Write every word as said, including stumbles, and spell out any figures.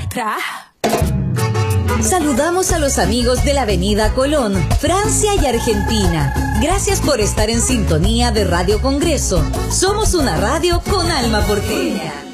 Saludamos a los amigos de la Avenida Colón, Francia y Argentina. Gracias por estar en sintonía de Radio Congreso. Somos una radio con alma porteña.